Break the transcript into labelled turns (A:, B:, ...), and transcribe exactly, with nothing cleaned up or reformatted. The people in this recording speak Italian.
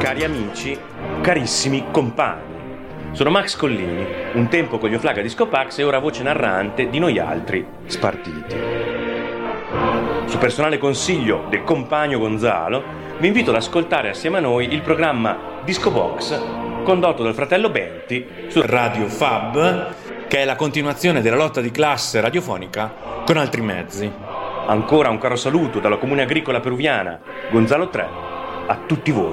A: cari amici, carissimi compagni. Sono Max Collini, un tempo con gli Oflaga Disco Pax e ora voce narrante di noi altri spartiti. Su personale consiglio del compagno Gonzalo, vi invito ad ascoltare assieme a noi il programma Disco Box, condotto dal fratello Benti su Radio Fab, che è la continuazione della lotta di classe radiofonica con altri mezzi. Ancora un caro saluto dalla Comune Agricola Peruviana, Gonzalo tre, a tutti voi.